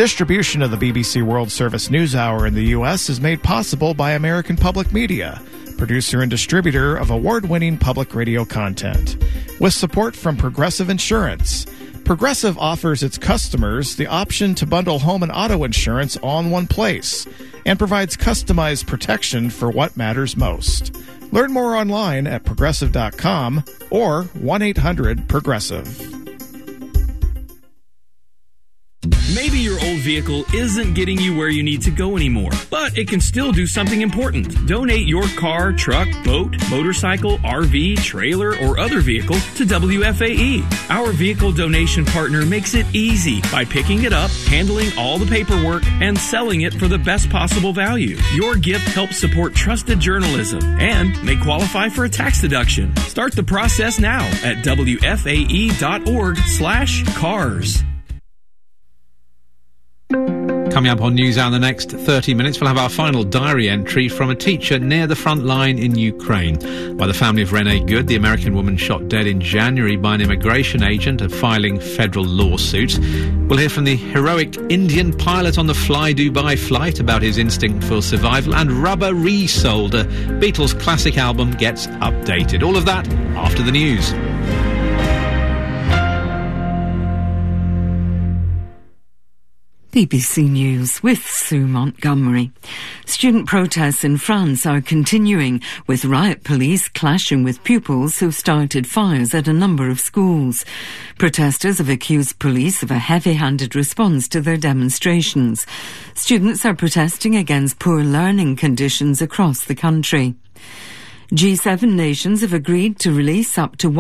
Distribution of the BBC World Service News Hour in the U.S. is made possible by American Public Media, producer and distributor of award-winning public radio content. With support from Progressive Insurance. Progressive offers its customers the option to bundle home and auto insurance all in one place and provides customized protection for what matters most. Learn more online at progressive.com or 1-800-PROGRESSIVE. Maybe your old vehicle isn't getting you where you need to go anymore, but it can still do something important. Donate your car, truck, boat, motorcycle, RV, trailer, or other vehicle to WFAE. Our vehicle donation partner makes it easy by picking it up, handling all the paperwork, and selling it for the best possible value. Your gift helps support trusted journalism and may qualify for a tax deduction. Start the process now at WFAE.org/cars. Coming up on News Hour in the next 30 minutes, we'll have our final diary entry from a teacher near the front line in Ukraine. By the family of Renee Good, the American woman shot dead in January by an immigration agent filing federal lawsuits. We'll hear from the heroic Indian pilot on the Fly Dubai flight about his instinct for survival, and Rubber Resold, a Beatles classic album, gets updated. All of that after the news. BBC News with Sue Montgomery. Student protests in France are continuing, with riot police clashing with pupils who started fires at a number of schools. Protesters have accused police of a heavy-handed response to their demonstrations. Students are protesting against poor learning conditions across the country. G7 nations have agreed to release up to